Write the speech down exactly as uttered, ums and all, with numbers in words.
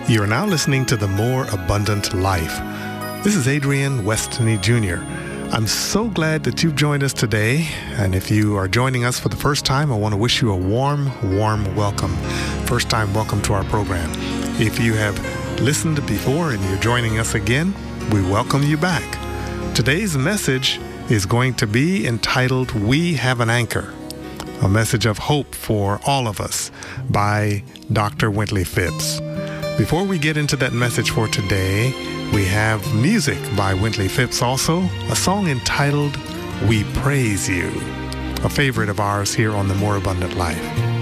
You are now listening to The More Abundant Life. This is Adrian Westony Junior I'm so glad that you've joined us today. And if you are joining us for the first time, I want to wish you a warm, warm welcome. First time welcome to our program. If you have listened before and you're joining us again, we welcome you back. Today's message is going to be entitled, We Have an Anchor, a message of hope for all of us by Doctor Wintley Phipps. Before we get into that message for today, we have music by Wintley Phipps also, a song entitled, We Praise You, a favorite of ours here on The More Abundant Life.